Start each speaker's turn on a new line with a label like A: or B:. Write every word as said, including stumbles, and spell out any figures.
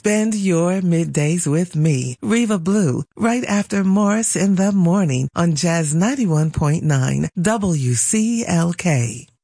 A: Spend your middays with me, Reva Blue, right after Morris in the Morning on Jazz ninety-one point nine W C L K.